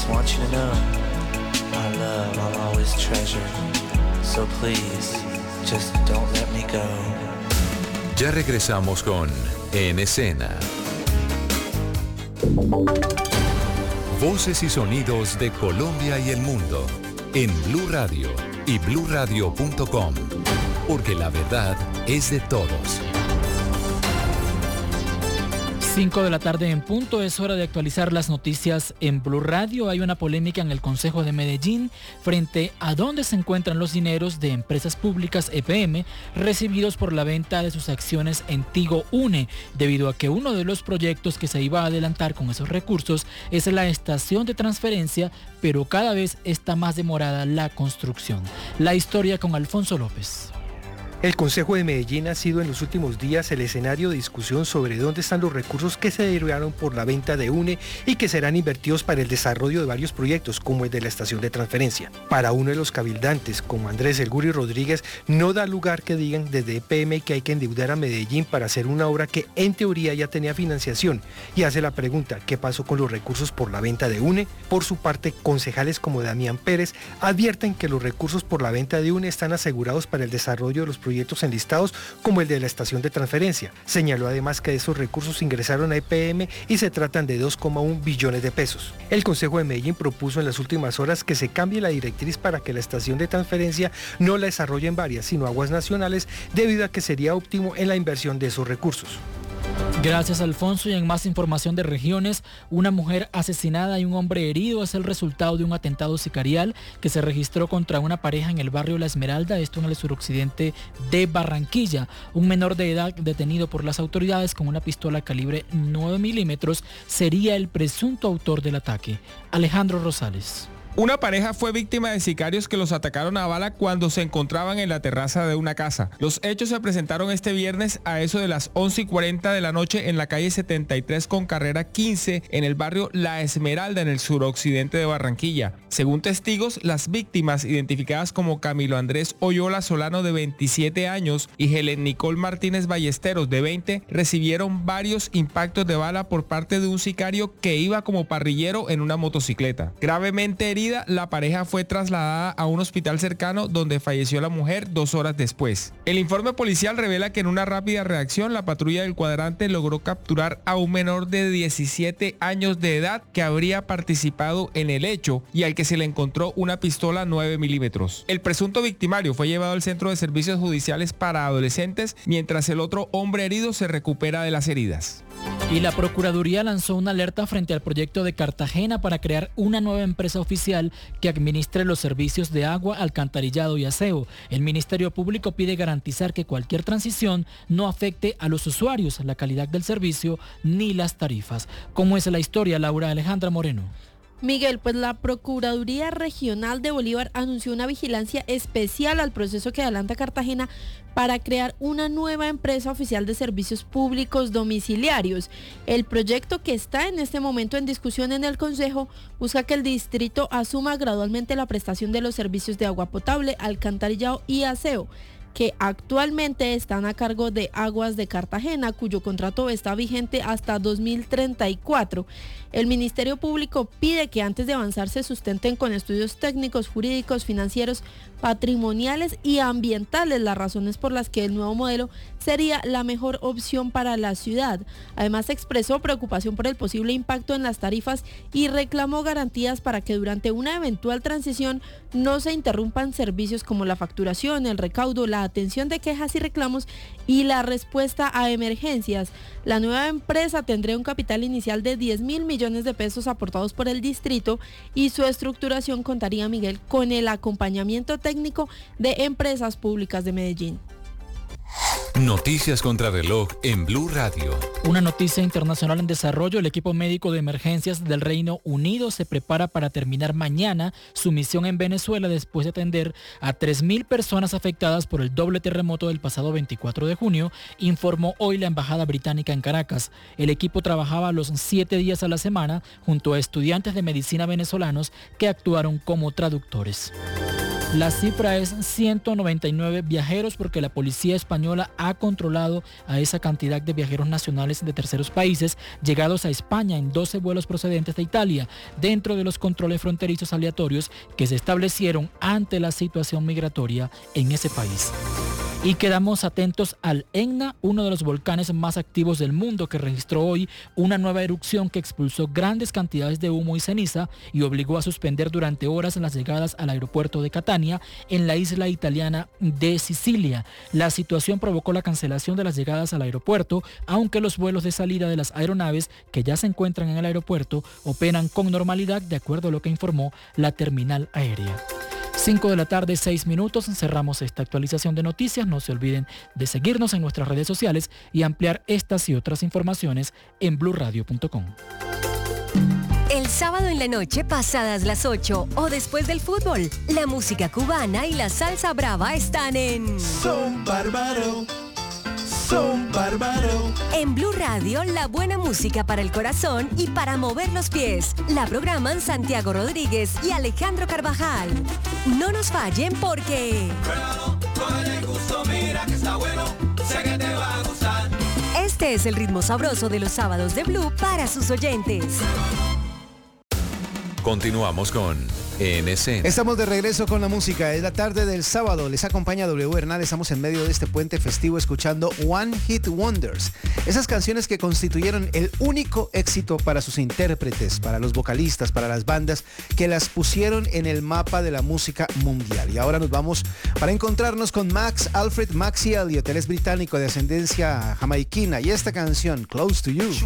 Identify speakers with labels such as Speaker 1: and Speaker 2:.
Speaker 1: just want you to know our love I'll always treasure. So please, just don't let me go.
Speaker 2: Ya regresamos con En Escena. Voces y sonidos de Colombia y el mundo en Blue Radio y bluradio.com, porque la verdad es de todos.
Speaker 3: 5 de la tarde en punto, es hora de actualizar las noticias en Blue Radio. Hay una polémica en el Consejo de Medellín frente a dónde se encuentran los dineros de empresas públicas EPM recibidos por la venta de sus acciones en Tigo Une, debido a que uno de los proyectos que se iba a adelantar con esos recursos es la estación de transferencia, pero cada vez está más demorada la construcción. La historia con Alfonso López.
Speaker 4: El Consejo de Medellín ha sido en los últimos días el escenario de discusión sobre dónde están los recursos que se derivaron por la venta de UNE y que serán invertidos para el desarrollo de varios proyectos, como el de la estación de transferencia. Para uno de los cabildantes, como Andrés El Guri Rodríguez, no da lugar que digan desde EPM que hay que endeudar a Medellín para hacer una obra que en teoría ya tenía financiación, y hace la pregunta, ¿qué pasó con los recursos por la venta de UNE? Por su parte, concejales como Damián Pérez advierten que los recursos por la venta de UNE están asegurados para el desarrollo de los proyectos enlistados, como el de la estación de transferencia. Señaló además que esos recursos ingresaron a EPM y se tratan de 2,1 billones de pesos. El Consejo de Medellín propuso en las últimas horas que se cambie la directriz para que la estación de transferencia no la desarrollen varias, sino aguas nacionales, debido a que sería óptimo en la inversión de esos recursos.
Speaker 3: Gracias, Alfonso. Y en más información de regiones, una mujer asesinada y un hombre herido es el resultado de un atentado sicarial que se registró contra una pareja en el barrio La Esmeralda, esto en el suroccidente de Barranquilla. Un menor de edad detenido por las autoridades con una pistola calibre 9 milímetros sería el presunto autor del ataque. Alejandro Rosales.
Speaker 5: Una pareja fue víctima de sicarios que los atacaron a bala cuando se encontraban en la terraza de una casa. Los hechos se presentaron este viernes a eso de las 11:40 de la noche en la calle 73 con carrera 15 en el barrio La Esmeralda en el suroccidente de Barranquilla. Según testigos, las víctimas, identificadas como Camilo Andrés Oyola Solano de 27 años y Helen Nicole Martínez Ballesteros de 20, recibieron varios impactos de bala por parte de un sicario que iba como parrillero en una motocicleta. Gravemente herida, la pareja fue trasladada a un hospital cercano donde falleció la mujer 2 horas después. El informe policial revela que en una rápida reacción la patrulla del cuadrante logró capturar a un menor de 17 años de edad que habría participado en el hecho y al que se le encontró una pistola 9 milímetros. El presunto victimario fue llevado al Centro de Servicios Judiciales para Adolescentes, mientras el otro hombre herido se recupera de las heridas.
Speaker 3: Y la Procuraduría lanzó una alerta frente al proyecto de Cartagena para crear una nueva empresa oficial que administre los servicios de agua, alcantarillado y aseo. El Ministerio Público pide garantizar que cualquier transición no afecte a los usuarios, la calidad del servicio ni las tarifas. ¿Cómo es la historia, Laura Alejandra Moreno?
Speaker 6: Miguel, pues la Procuraduría Regional de Bolívar anunció una vigilancia especial al proceso que adelanta Cartagena para crear una nueva empresa oficial de servicios públicos domiciliarios. El proyecto, que está en este momento en discusión en el Consejo, busca que el distrito asuma gradualmente la prestación de los servicios de agua potable, alcantarillado y aseo, que actualmente están a cargo de Aguas de Cartagena, cuyo contrato está vigente hasta 2034. El Ministerio Público pide que antes de avanzar se sustenten con estudios técnicos, jurídicos, financieros, patrimoniales y ambientales las razones por las que el nuevo modelo sería la mejor opción para la ciudad. Además, expresó preocupación por el posible impacto en las tarifas y reclamó garantías para que durante una eventual transición no se interrumpan servicios como la facturación, el recaudo, la atención de quejas y reclamos y la respuesta a emergencias. La nueva empresa tendría un capital inicial de 10.000 millones de pesos aportados por el distrito y su estructuración contaría, Miguel, con el acompañamiento técnico de Empresas Públicas de Medellín.
Speaker 2: Noticias contra reloj en Blue Radio.
Speaker 3: Una noticia internacional en desarrollo. El equipo médico de emergencias del Reino Unido se prepara para terminar mañana su misión en Venezuela después de atender a 3.000 personas afectadas por el doble terremoto del pasado 24 de junio, informó hoy la Embajada Británica en Caracas. El equipo trabajaba los 7 días a la semana junto a estudiantes de medicina venezolanos que actuaron como traductores. La cifra es 199 viajeros porque la policía española ha controlado a esa cantidad de viajeros nacionales de terceros países llegados a España en 12 vuelos procedentes de Italia, dentro de los controles fronterizos aleatorios que se establecieron ante la situación migratoria en ese país. Y quedamos atentos al Etna, uno de los volcanes más activos del mundo, que registró hoy una nueva erupción que expulsó grandes cantidades de humo y ceniza y obligó a suspender durante horas las llegadas al aeropuerto de Catania, en la isla italiana de Sicilia. La situación provocó la cancelación de las llegadas al aeropuerto, aunque los vuelos de salida de las aeronaves que ya se encuentran en el aeropuerto operan con normalidad, de acuerdo a lo que informó la terminal aérea. 5 de la tarde, 6 minutos, cerramos esta actualización de noticias. No se olviden de seguirnos en nuestras redes sociales y ampliar estas y otras informaciones en blurradio.com.
Speaker 7: El sábado en la noche, pasadas las 8 o después del fútbol, la música cubana y la salsa brava están en
Speaker 8: Son Bárbaro. Son Bárbaro.
Speaker 7: En Blue Radio, la buena música para el corazón y para mover los pies. La programan Santiago Rodríguez y Alejandro Carvajal. No nos fallen porque... Este es el ritmo sabroso de los sábados de Blue para sus oyentes.
Speaker 2: Continuamos con En Escena.
Speaker 9: Estamos de regreso con la música. Es la tarde del sábado. Les acompaña W Hernán. Estamos en medio de este puente festivo escuchando One Hit Wonders. Esas canciones que constituyeron el único éxito para sus intérpretes, para los vocalistas, para las bandas que las pusieron en el mapa de la música mundial. Y ahora nos vamos para encontrarnos con Max Alfred Maxi Elliott. Él es británico de ascendencia jamaiquina y esta canción, Close to You.